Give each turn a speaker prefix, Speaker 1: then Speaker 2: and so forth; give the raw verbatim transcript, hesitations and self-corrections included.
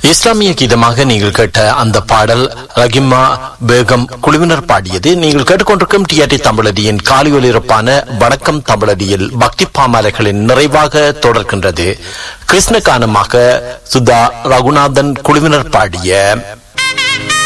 Speaker 1: இஸ்லாமிய கீதமாக நீங்கள் கேட்ட அந்த பாடல் ரஹிமா பேகம் குழுவினர் பாடியது. நீங்கள் கேட்டுக்கொண்டிருக்கும் டிஆர்டி தமிழடியின் காலை ஒலிபரப்பான வணக்கம் தமிழடியில் பக்தி பாமாலைகளின் நிறைவாக தொடர்கின்றது. கிருஷ்ண கானமாக சுதா ரகுநாதன் குழுவினர் பாடிய